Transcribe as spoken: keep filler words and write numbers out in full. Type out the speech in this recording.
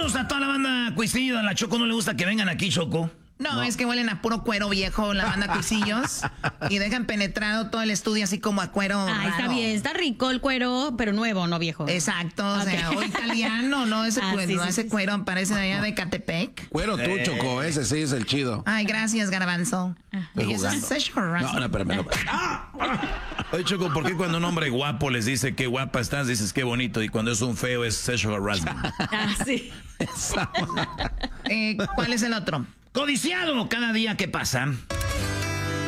Saludos a toda la banda Cuisillo. A la Choco no le gusta que vengan aquí, Choco. No, no, es que huelen a puro cuero viejo la banda Cuisillos y dejan penetrado todo el estudio así como a cuero Ah, raro. está bien, está rico el cuero, pero nuevo, no viejo. Exacto, o Okay. sea, o italiano, no ese Ah, cuero, sí, no, sí, ese sí, cuero parece de allá de Catepec. Cuero tú, Eh. Choco, ese sí es el chido. Ay, gracias, Garbanzo. Estoy Y eso es jugando. sexual No, harassment. no, espérame, no. Oye, Choco, ¿por qué cuando un hombre guapo les dice qué guapa estás, dices qué bonito? Y cuando es un feo es sexual harassment. Ah, sí. Eh, ¿Cuál es el otro? Codiciado cada día que pasa.